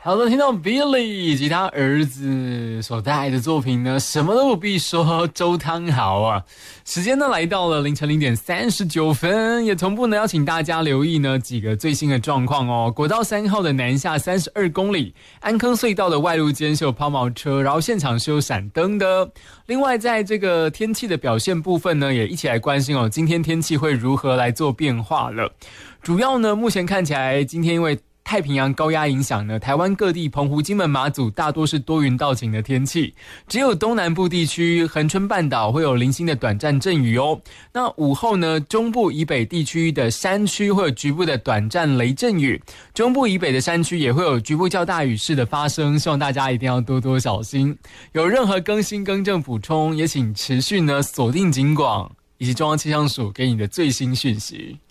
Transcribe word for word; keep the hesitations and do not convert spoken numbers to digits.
好的，听到 Billy 以及他儿子所带来的作品呢，什么都不必说，周汤豪啊。时间呢来到了凌晨零点三十九分，也同步呢邀请大家留意呢几个最新的状况哦。国道三号的南下三十二公里，安坑隧道的外路间是有抛锚车，然后现场是有闪灯的。另外，在这个天气的表现部分呢，也一起来关心哦，今天天气会如何来做变化了。主要呢，目前看起来今天因为太平洋高压影响呢，台湾各地澎湖、金门、马祖大多是多云到晴的天气，只有东南部地区恒春半岛会有零星的短暂阵雨哦。那午后呢，中部以北地区的山区会有局部的短暂雷阵雨，中部以北的山区也会有局部较大雨势的发生，希望大家一定要多多小心。有任何更新更正补充，也请持续呢锁定警广以及中央气象署给你的最新讯息。